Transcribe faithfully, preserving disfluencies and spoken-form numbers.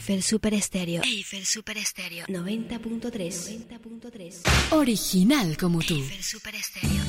Eiffel Super Estéreo. Eiffel Super Estéreo. noventa punto tres. Original como tú. Eiffel Super Estéreo.